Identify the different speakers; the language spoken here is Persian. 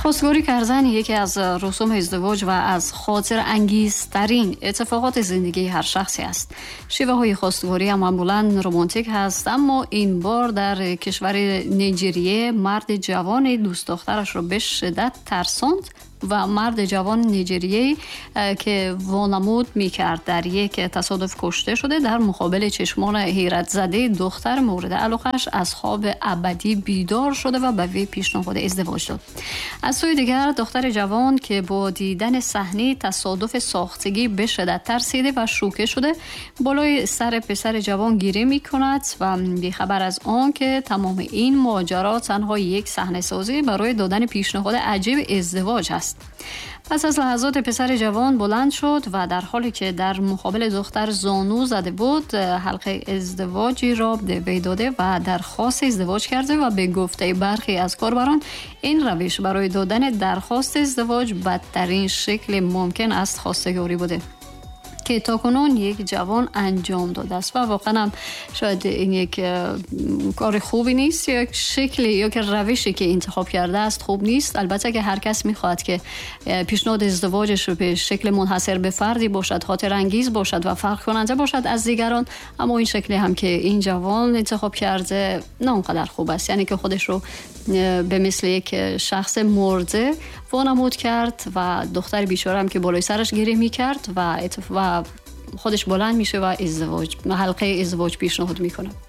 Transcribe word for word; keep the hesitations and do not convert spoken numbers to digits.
Speaker 1: خواستگاری کردن یکی از رسوم ازدواج و از خاطر انگیزترین اتفاقات زندگی هر شخصی است. شیوه های خواستگاری هم معمولاً رمانتیک هست، اما این بار در کشور نیجریه مرد جوان دوست دخترش را به شدت ترساند و مرد جوان نیجریه‌ای که وانمود می‌کرد در یک تصادف کشته شده در مقابل چشمان حیرت زده دختر مورد علاقه‌اش از خواب ابدی بیدار شده و به وی پیشنهاد ازدواج داد. از سوی دیگر دختر جوان که با دیدن صحنه تصادف ساختگی به شدت ترسیده و شوکه شده بالای سر پسر جوان گیره می‌کند و بی‌خبر از آن که تمام این ماجرا تنها یک صحنه سازی برای دادن پیشنهاد عجیب ازدواج است. پس از لحظات پسر جوان بلند شد و در حالی که در مقابل دختر زانو زده بود حلقه ازدواجی را به وی داده و درخواست ازدواج کرده و به گفته برخی از کاربران این روش برای دادن درخواست ازدواج بدترین شکل ممکن است خواستگاری بوده که تاکنون یک جوان انجام داده است و واقعا هم شاید این یک کار خوبی نیست، یک شکلی یا که روشی که انتخاب کرده است خوب نیست. البته که هر کس میخواد که پیشنهاد ازدواجش به شکل منحصر به فردی باشد، خاطر انگیز باشد و فرق کننده باشد از دیگران، اما این شکلی هم که این جوان انتخاب کرده نه اونقدر خوب است. یعنی که خودش رو به مثل یک شخص مرده وانمود کرد و دختر بیچاره هم که بالای سرش گیره میکرد و و خودش بلند میشه و ازدواج حلقه ازدواج پیشنهاد میکنه.